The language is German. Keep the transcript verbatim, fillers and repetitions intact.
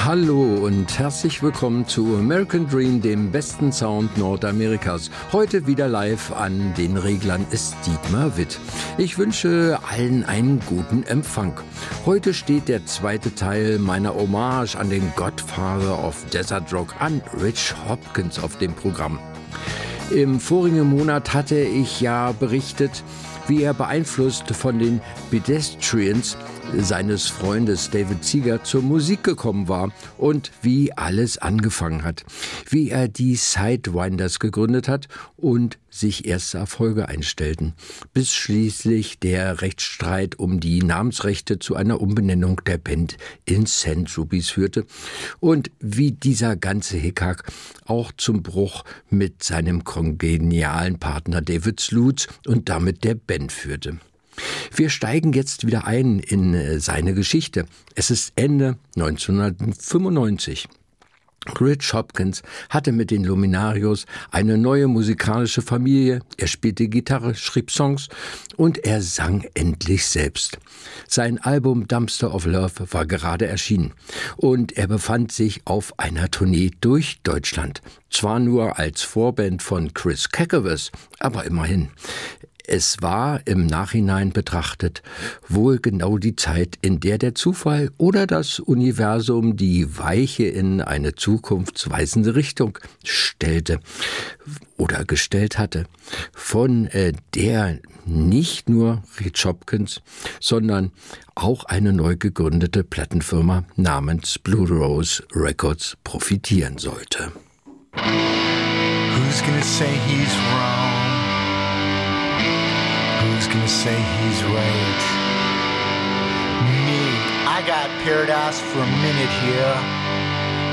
Hallo und herzlich willkommen zu American Dream, dem besten Sound Nordamerikas. Heute wieder live an den Reglern ist Dietmar Witt. Ich wünsche allen einen guten Empfang. Heute steht der zweite Teil meiner Hommage an den Godfather of Desert Rock, an Rich Hopkins, auf dem Programm. Im vorigen Monat hatte ich ja berichtet, wie er beeinflusst von den Pedestrians seines Freundes David Seeger zur Musik gekommen war und wie alles angefangen hat, wie er die Sidewinders gegründet hat und sich erste Erfolge einstellten, bis schließlich der Rechtsstreit um die Namensrechte zu einer Umbenennung der Band in Saint Rubies führte und wie dieser ganze Hickhack auch zum Bruch mit seinem kongenialen Partner David Sluts und damit der Band führte. Wir steigen jetzt wieder ein in seine Geschichte. Es ist Ende neunzehnhundertfünfundneunzig. Rich Hopkins hatte mit den Luminarios eine neue musikalische Familie. Er spielte Gitarre, schrieb Songs und er sang endlich selbst. Sein Album Dumpster of Love war gerade erschienen und er befand sich auf einer Tournee durch Deutschland. Zwar nur als Vorband von Chris Cacavas, aber immerhin. Es war im Nachhinein betrachtet wohl genau die Zeit, in der der Zufall oder das Universum die Weiche in eine zukunftsweisende Richtung stellte oder gestellt hatte, von äh, der nicht nur Rich Hopkins, sondern auch eine neu gegründete Plattenfirma namens Blue Rose Records profitieren sollte. Who's gonna say he's wrong? Who's gonna say he's right? Me, I got paradise for a minute here.